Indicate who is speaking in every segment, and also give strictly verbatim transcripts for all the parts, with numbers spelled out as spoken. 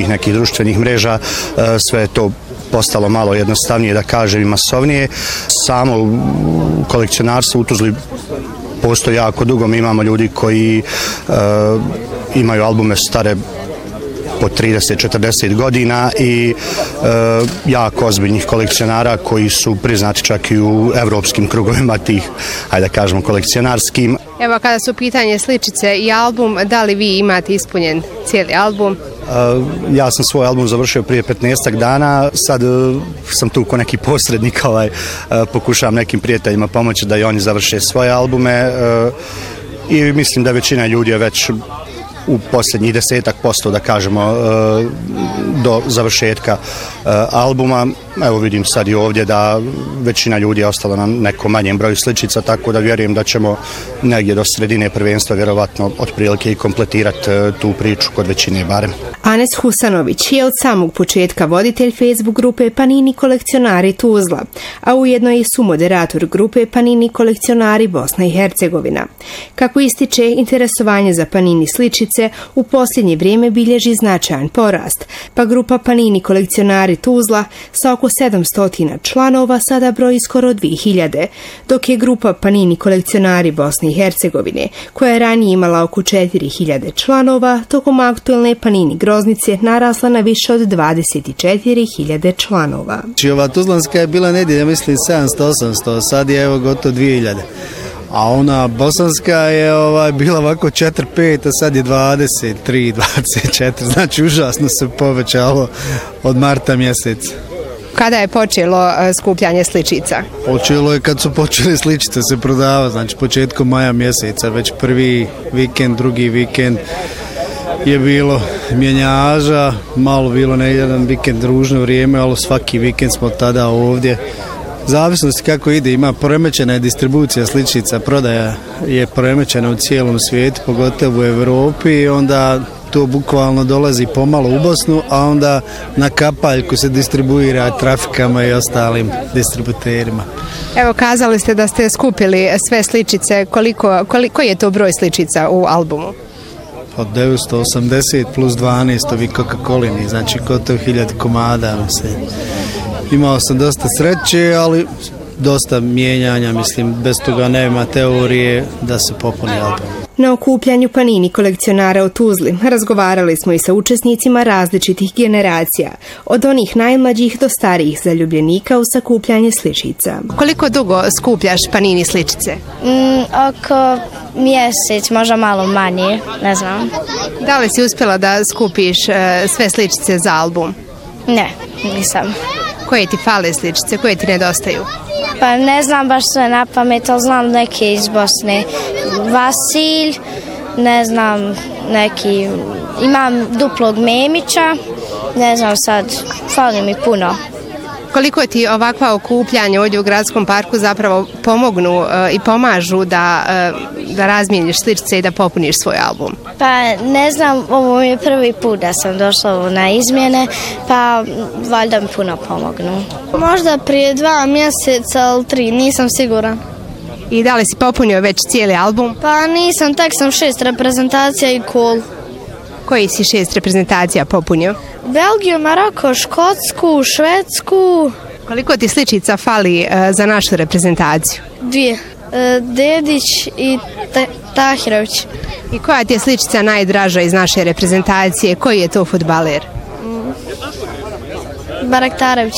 Speaker 1: tih nekih društvenih mreža, sve je to postalo malo jednostavnije, da kažem, i masovnije. Samo kolekcionarstvo u Tuzli postoji jako dugo. Mi imamo ljudi koji uh, imaju albume stare po trideset četrdeset godina i uh, jako ozbiljnih kolekcionara koji su priznati čak i u evropskim krugovima tih, ajde da kažemo, kolekcionarskim.
Speaker 2: Evo, kada su pitanje sličice i album, da li vi imate ispunjen cijeli album?
Speaker 1: Uh, ja sam svoj album završio prije petnaestak dana, sad uh, sam tu ko neki posrednik, ovaj, uh, pokušavam nekim prijateljima pomoći da i oni završe svoje albume uh, i mislim da većina ljudi je već u posljednjih desetak posto, da kažemo, do završetka albuma. Evo vidim sad i ovdje da većina ljudi je ostala na nekom manjem broju sličica, tako da vjerujem da ćemo negdje do sredine prvenstva vjerovatno otprilike i kompletirati tu priču kod većine barem.
Speaker 2: Anes Husanović je od samog početka voditelj Facebook grupe Panini kolekcionari Tuzla, a ujedno i sumoderator grupe Panini kolekcionari Bosna i Hercegovina. Kako ističe, interesovanje za Panini sličice u posljednje vrijeme bilježi značajan porast, pa grupa Panini kolekcionari Tuzla sa oko sedamsto članova sada broji skoro dvije hiljade, dok je grupa Panini kolekcionari Bosne i Hercegovine, koja je ranije imala oko četiri hiljade članova, tokom aktuelne Panini Groznice narasla na više od dvadeset četiri hiljade članova.
Speaker 3: Ova tuzlanska je bila negdje, ja mislim, sedamsto osamsto, sad je evo gotovo dvije hiljade. A ona bosanska je ovaj, bila ovako četiri pet, a sad je dvadeset tri dvadeset četiri, znači užasno se povećalo od marta mjeseca.
Speaker 2: Kada je počelo skupljanje sličica?
Speaker 3: Počelo je kad su počeli sličice se prodavati, znači početkom maja mjeseca, već prvi vikend, drugi vikend je bilo mjenjaža, malo bilo ne jedan vikend ružno vrijeme, ali svaki vikend smo tada ovdje. Zavisnosti kako ide, ima poremećena je distribucija sličica, prodaja je poremećena u cijelom svijetu, pogotovo u Europi, i onda to bukvalno dolazi pomalo u Bosnu, a onda na kapaljku se distribuira trafikama i ostalim distributerima.
Speaker 2: Evo, kazali ste da ste skupili sve sličice, koliko, koliko je to broj sličica u albumu?
Speaker 3: Od devetsto osamdeset plus dvanaest ovi Coca-Colini, znači gotovo hiljadu komada, mislim. Imao sam dosta sreće, ali dosta mijenjanja, mislim, bez toga nema teorije da se popuni album.
Speaker 2: Na okupljanju Panini kolekcionara u Tuzli razgovarali smo i sa učesnicima različitih generacija, od onih najmlađih do starijih zaljubljenika u sakupljanje sličica. Koliko dugo skupljaš Panini sličice?
Speaker 4: Mm, oko mjesec, možda malo manje, ne znam.
Speaker 2: Da li si uspjela da skupiš uh, sve sličice za album?
Speaker 4: Ne, nisam.
Speaker 2: Koje ti fale sličice, koje ti nedostaju?
Speaker 4: Pa ne znam baš sve na pamet, ali znam neke iz Bosne. Vasilj, ne znam, neki, imam duplog Memića, ne znam sad, fali mi puno.
Speaker 2: Koliko ti ovakva okupljanja ovdje u gradskom parku zapravo pomognu uh, i pomažu da, uh, da razmijeniš sličice i da popuniš svoj album?
Speaker 4: Pa ne znam, ovo mi je prvi put da sam došla na izmjene, pa valjda mi puno pomognu.
Speaker 5: Možda prije dva mjeseca, ali tri, nisam siguran.
Speaker 2: I da li si popunio već cijeli album?
Speaker 5: Pa nisam, tek sam šest reprezentacija i cool.
Speaker 2: Koji si šest reprezentacija popunio?
Speaker 5: Belgiju, Maroko, Škotsku, Švedsku.
Speaker 2: Koliko ti sličica fali uh, za našu reprezentaciju?
Speaker 5: Dvije. E, Dedić i Tahirović.
Speaker 2: I koja ti je sličica najdraža iz naše reprezentacije? Koji je to fudbaler?
Speaker 5: Mm. Baraktarević.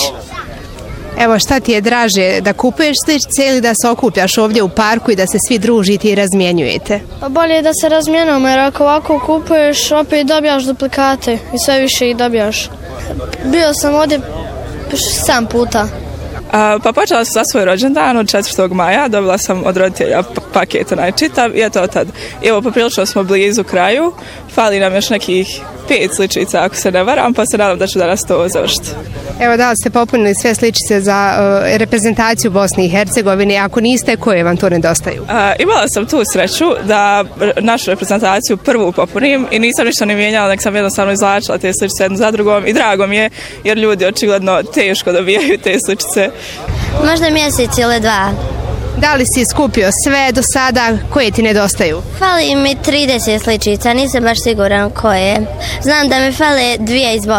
Speaker 2: Evo, šta ti je draže, da kupuješ sličice ili da se okupljaš ovdje u parku i da se svi družite i razmjenjujete?
Speaker 5: Pa bolje je da se razmjenujemo, jer ako ovako kupuješ, opet dobijaš duplikate i sve više ih dobijaš. Bio sam ovdje sedam puta.
Speaker 6: A, pa počela sam za svoj rođendan od četvrtog maja, dobila sam od roditelja paket onaj čitav i eto tad. Evo, poprilično smo blizu kraju, fali nam još nekih pet sličica ako se ne varam, pa se nadam da ću danas to završiti.
Speaker 2: Evo, da li ste popunili sve sličice za uh, reprezentaciju Bosne i Hercegovine, ako niste, koje vam to nedostaju?
Speaker 6: A, imala sam tu sreću da našu reprezentaciju prvu popunim i nisam ništa ne mijenjala, nek sam jednostavno izvlačila te sličice jednu za drugom i drago mi je jer ljudi očigledno teško dobijaju te sličice.
Speaker 4: Možda mjesec ili dva.
Speaker 2: Da li si skupio sve do sada, koje ti nedostaju?
Speaker 4: Fali mi trideset sličica, nisam baš siguran koje. Znam da mi fale dvije iz Bosne.